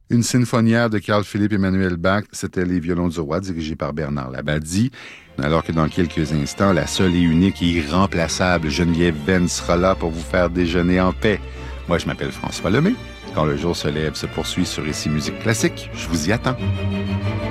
Une sinfonière de Carl-Philippe Emmanuel Bach, c'était Les Violons du Roi, dirigé par Bernard Labadie. Alors que dans quelques instants, la seule et unique et irremplaçable Geneviève Ben sera là pour vous faire déjeuner en paix. Moi, je m'appelle François Lemay. Quand le jour se lève se poursuit sur Ici Musique Classique, je vous y attends.